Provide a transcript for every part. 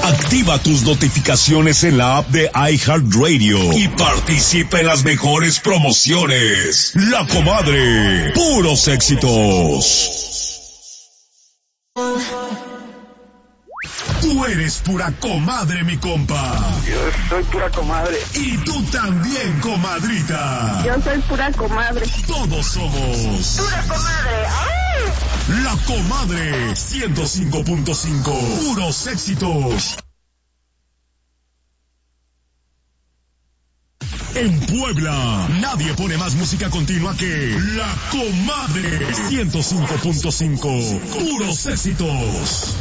Activa tus notificaciones en la app de iHeartRadio y participa en las mejores promociones. La Comadre, puros éxitos. Tú eres pura comadre, mi compa. Yo soy pura comadre. Y tú también, comadrita. Yo soy pura comadre. Todos somos pura comadre. ¡Ay! La Comadre 105.5. Puros éxitos. En Puebla, nadie pone más música continua que La Comadre 105.5. Puros éxitos.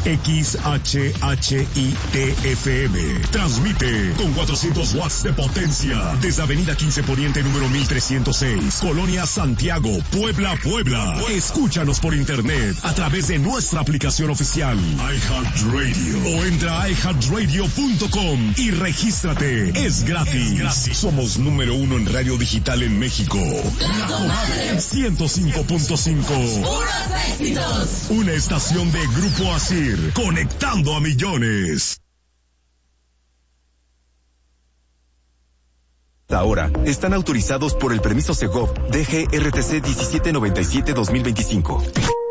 XHHITFM. Transmite con 400 watts de potencia desde Avenida 15 Poniente número 1306, Colonia Santiago, Puebla, Puebla. Escúchanos por internet a través de nuestra aplicación oficial iHeartRadio o entra a iHeartRadio.com y regístrate. Es gratis. Somos número 1 en radio digital en México. La Comadre 105.5. Puros éxitos. Una estación de Grupo Asir, conectando a millones. Ahora están autorizados por el permiso Segov DGRTC 1797-2025.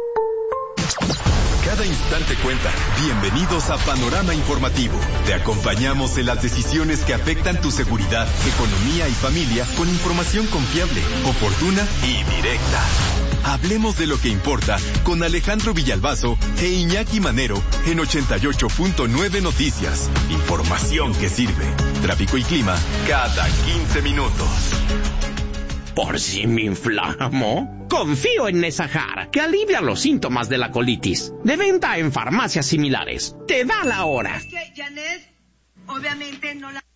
Cada instante cuenta. Bienvenidos a Panorama Informativo. Te acompañamos en las decisiones que afectan tu seguridad, economía y familia con información confiable, oportuna y directa. Hablemos de lo que importa con Alejandro Villalbazo e Iñaki Manero en 88.9 Noticias. Información que sirve. Tráfico y clima cada 15 minutos. ¿Por si me inflamo? Confío en Nesajar, que alivia los síntomas de la colitis. De venta en farmacias similares. Te da la hora. Es que, Janet, obviamente no la...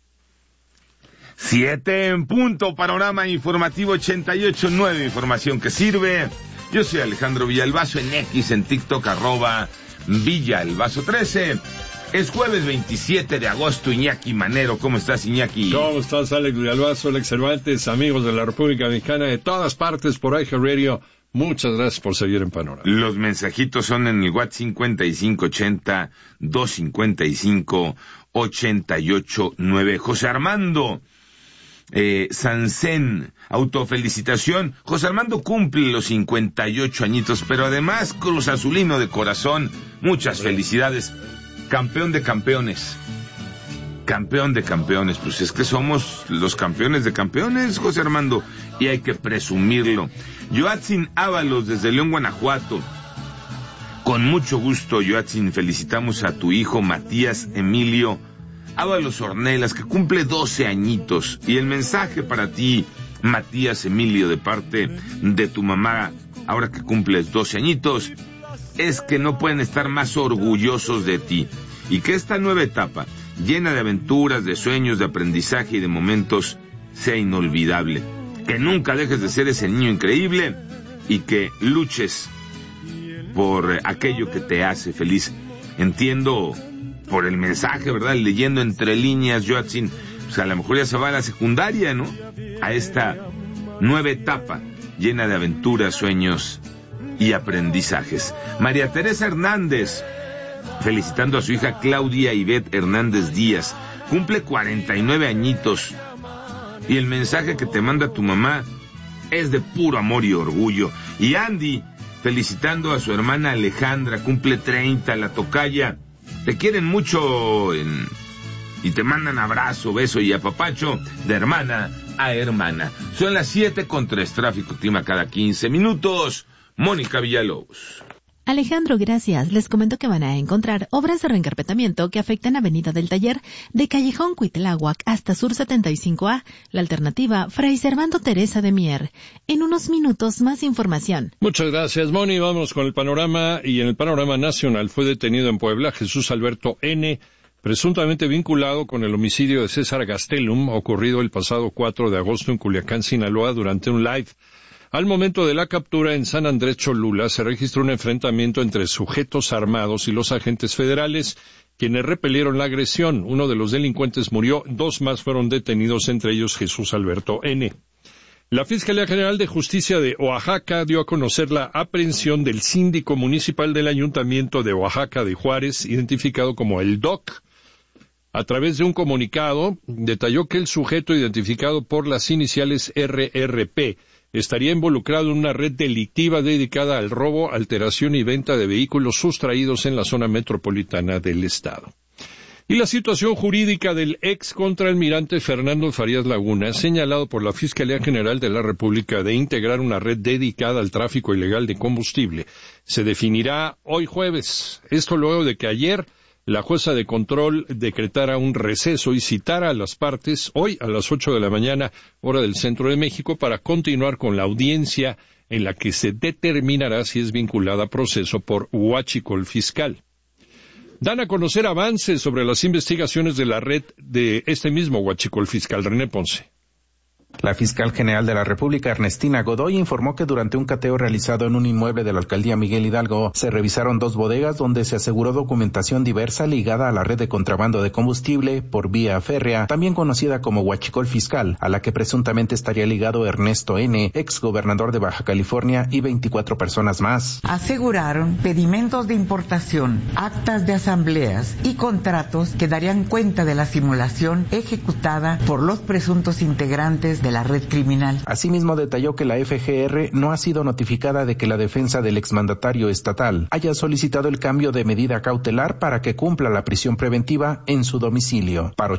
7 en punto, Panorama Informativo 88.9, información que sirve. Yo soy Alejandro Villalbazo, en X, en TikTok, @Villalbazo13. Es jueves 27 de agosto, Iñaki Manero. ¿Cómo estás, Iñaki? ¿Cómo estás, Alex Villalbazo, Alex Cervantes, amigos de la República Mexicana, de todas partes por iHeartRadio? Muchas gracias por seguir en Panorama. Los mensajitos son en el WhatsApp 5580-255-889. José Armando Sansén, autofelicitación. José Armando cumple los 58 añitos, pero además Cruz Azulino de corazón. Muchas felicidades. Campeón de campeones. Campeón de campeones. Pues es que somos los campeones de campeones, José Armando, y hay que presumirlo. Joatzin Ábalos, desde León, Guanajuato. Con mucho gusto, Joatzin, felicitamos a tu hijo Matías Emilio Ábalos Ornelas, que cumple 12 añitos. Y el mensaje para ti, Matías Emilio, de parte de tu mamá, ahora que cumples 12 añitos, es que no pueden estar más orgullosos de ti, y que esta nueva etapa, llena de aventuras, de sueños, de aprendizaje y de momentos, sea inolvidable. Que nunca dejes de ser ese niño increíble y que luches por aquello que te hace feliz. Entiendo por el mensaje, ¿verdad? Leyendo entre líneas, Joatzin, pues a lo mejor ya se va a la secundaria, ¿no? A esta nueva etapa, llena de aventuras, sueños y aprendizajes. María Teresa Hernández, felicitando a su hija Claudia Ivette Hernández Díaz, cumple 49 añitos, y el mensaje que te manda tu mamá es de puro amor y orgullo. Y Andy, felicitando a su hermana Alejandra, cumple 30, la tocaya, te quieren mucho y te mandan abrazo, beso y apapacho de hermana a hermana. Son las 7:03, tráfico, clima cada 15 minutos. Mónica Villalobos. Alejandro, gracias. Les comento que van a encontrar obras de reencarpetamiento que afectan Avenida del Taller de Callejón Cuitláhuac hasta Sur 75A, la alternativa Fray Servando Teresa de Mier. En unos minutos más información. Muchas gracias, Moni. Vamos con el panorama, y en el panorama nacional fue detenido en Puebla Jesús Alberto N., presuntamente vinculado con el homicidio de César Gastelum, ocurrido el pasado 4 de agosto en Culiacán, Sinaloa, durante un live. Al momento de la captura en San Andrés Cholula se registró un enfrentamiento entre sujetos armados y los agentes federales, quienes repelieron la agresión. Uno de los delincuentes murió, 2 más fueron detenidos, entre ellos Jesús Alberto N. La Fiscalía General de Justicia de Oaxaca dio a conocer la aprehensión del síndico municipal del Ayuntamiento de Oaxaca de Juárez, identificado como el DOC. A través de un comunicado, detalló que el sujeto identificado por las iniciales RRP estaría involucrado en una red delictiva dedicada al robo, alteración y venta de vehículos sustraídos en la zona metropolitana del estado. Y la situación jurídica del ex contraalmirante Fernando Farías Laguna, señalado por la Fiscalía General de la República de integrar una red dedicada al tráfico ilegal de combustible, se definirá hoy jueves. Esto luego de que ayer la jueza de control decretara un receso y citara a las partes hoy a las 8 de la mañana, hora del centro de México, para continuar con la audiencia en la que se determinará si es vinculada a proceso por huachicol fiscal. Dan a conocer avances sobre las investigaciones de la red de este mismo huachicol fiscal. René Ponce. La fiscal general de la República, Ernestina Godoy, informó que durante un cateo realizado en un inmueble de la alcaldía Miguel Hidalgo, se revisaron 2 bodegas donde se aseguró documentación diversa ligada a la red de contrabando de combustible por vía férrea, también conocida como huachicol fiscal, a la que presuntamente estaría ligado Ernesto N., ex gobernador de Baja California, y 24 personas más. Aseguraron pedimentos de importación, actas de asambleas y contratos que darían cuenta de la simulación ejecutada por los presuntos integrantes de la red criminal. Asimismo, detalló que la FGR no ha sido notificada de que la defensa del exmandatario estatal haya solicitado el cambio de medida cautelar para que cumpla la prisión preventiva en su domicilio. Para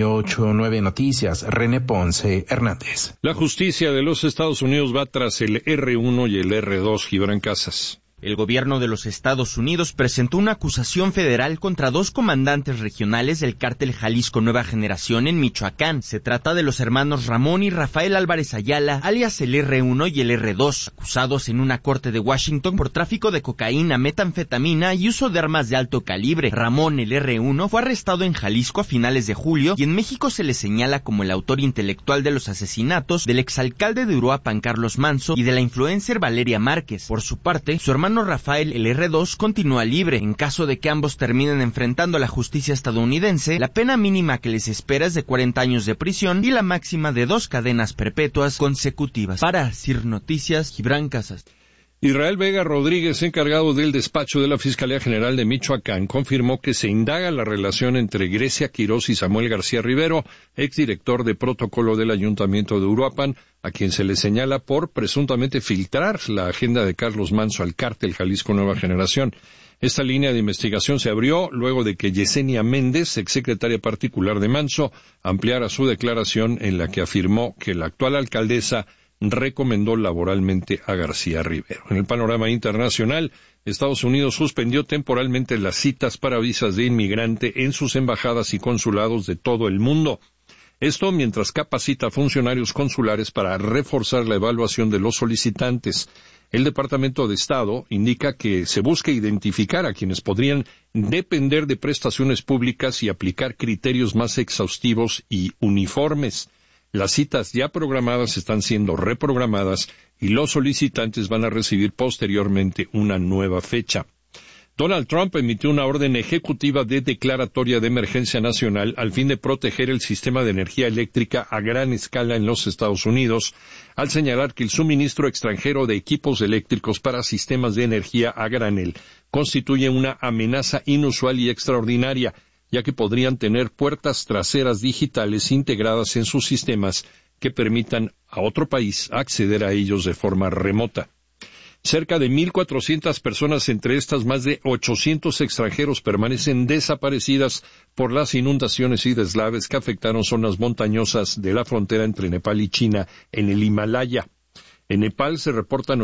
88.9 Noticias, René Ponce Hernández. La justicia de los Estados Unidos va tras el R1 y el R2, Gibran Casas. El gobierno de los Estados Unidos presentó una acusación federal contra 2 comandantes regionales del cártel Jalisco Nueva Generación en Michoacán. Se trata de los hermanos Ramón y Rafael Álvarez Ayala, alias el R1 y el R2, acusados en una corte de Washington por tráfico de cocaína, metanfetamina y uso de armas de alto calibre. Ramón, el R1, fue arrestado en Jalisco a finales de julio y en México se le señala como el autor intelectual de los asesinatos del exalcalde de Uruapan, Carlos Manso, y de la influencer Valeria Márquez. Por su parte, su hermano Rafael, el R2, continúa libre. En caso de que ambos terminen enfrentando a la justicia estadounidense, la pena mínima que les espera es de 40 años de prisión y la máxima de 2 cadenas perpetuas consecutivas. Para CIR Noticias, Gibran Casas. Israel Vega Rodríguez, encargado del despacho de la Fiscalía General de Michoacán, confirmó que se indaga la relación entre Grecia Quirós y Samuel García Rivero, exdirector de protocolo del Ayuntamiento de Uruapan, a quien se le señala por presuntamente filtrar la agenda de Carlos Manso al cártel Jalisco Nueva Generación. Esta línea de investigación se abrió luego de que Yesenia Méndez, exsecretaria particular de Manso, ampliara su declaración en la que afirmó que la actual alcaldesa recomendó laboralmente a García Rivero. En el panorama internacional, Estados Unidos suspendió temporalmente las citas para visas de inmigrante en sus embajadas y consulados de todo el mundo. Esto mientras capacita a funcionarios consulares para reforzar la evaluación de los solicitantes. El Departamento de Estado indica que se busca identificar a quienes podrían depender de prestaciones públicas y aplicar criterios más exhaustivos y uniformes. Las citas ya programadas están siendo reprogramadas y los solicitantes van a recibir posteriormente una nueva fecha. Donald Trump emitió una orden ejecutiva de declaratoria de emergencia nacional al fin de proteger el sistema de energía eléctrica a gran escala en los Estados Unidos, al señalar que el suministro extranjero de equipos eléctricos para sistemas de energía a granel constituye una amenaza inusual y extraordinaria, ya que podrían tener puertas traseras digitales integradas en sus sistemas que permitan a otro país acceder a ellos de forma remota. Cerca de 1,400 personas, entre estas más de 800 extranjeros, permanecen desaparecidas por las inundaciones y deslaves que afectaron zonas montañosas de la frontera entre Nepal y China en el Himalaya. En Nepal se reportan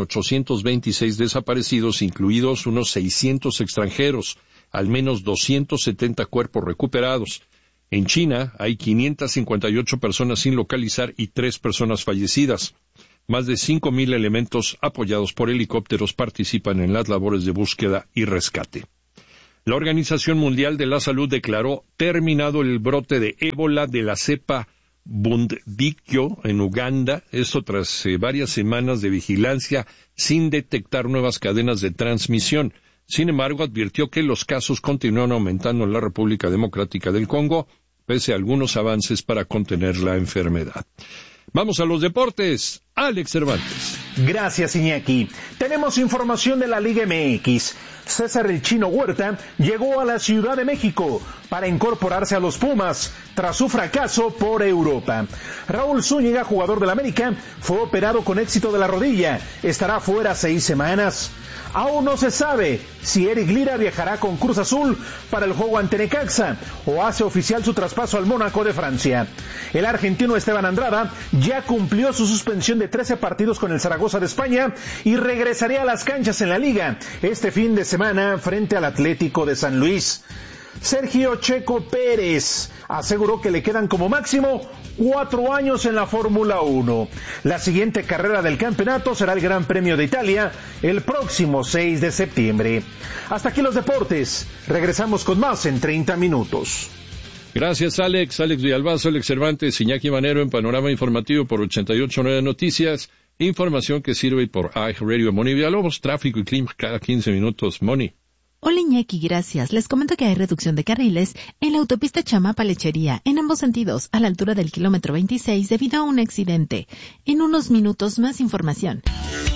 826 desaparecidos, incluidos unos 600 extranjeros, al menos 270 cuerpos recuperados. En China hay 558 personas sin localizar y 3 personas fallecidas. Más de 5,000 elementos apoyados por helicópteros participan en las labores de búsqueda y rescate. La Organización Mundial de la Salud declaró terminado el brote de ébola de la cepa Bundibugyo en Uganda, esto tras varias semanas de vigilancia sin detectar nuevas cadenas de transmisión. Sin embargo, advirtió que los casos continúan aumentando en la República Democrática del Congo, pese a algunos avances para contener la enfermedad. Vamos a los deportes. Alex Cervantes. Gracias, Iñaki. Tenemos información de la Liga MX. César el Chino Huerta llegó a la Ciudad de México para incorporarse a los Pumas tras su fracaso por Europa. Raúl Zúñiga, jugador del América, fue operado con éxito de la rodilla. Estará fuera 6 semanas. Aún no se sabe si Eric Lira viajará con Cruz Azul para el juego ante Necaxa o hace oficial su traspaso al Mónaco de Francia. El argentino Esteban Andrada ya cumplió su suspensión de 13 partidos con el Zaragoza de España y regresaría a las canchas en la Liga este fin de semana frente al Atlético de San Luis. Sergio Checo Pérez aseguró que le quedan como máximo 4 años en la Fórmula 1. La siguiente carrera del campeonato será el Gran Premio de Italia el próximo 6 de septiembre. Hasta aquí los deportes. Regresamos con más en 30 minutos. Gracias, Alex. Alex Villalbazo, Alex Cervantes, Iñaki Manero en Panorama Informativo por 88.9 Noticias. Información que sirve por iHeartRadio. Moni Villalobos, tráfico y clima cada 15 minutos. Moni. Hola Iñaki, gracias. Les comento que hay reducción de carriles en la autopista Chamapa-Lechería, en ambos sentidos, a la altura del kilómetro 26 debido a un accidente. En unos minutos más información.